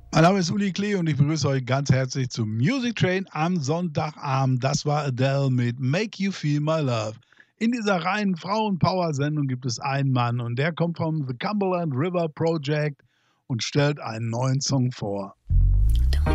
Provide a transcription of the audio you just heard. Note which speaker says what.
Speaker 1: Mein Name ist Uli Klee und ich begrüße euch ganz herzlich zum Music Train am Sonntagabend. Das war Adele mit „Make You Feel My Love". In dieser reinen Frauen-Power-Sendung gibt es einen Mann und der kommt vom The Cumberland River Project und stellt einen neuen Song vor.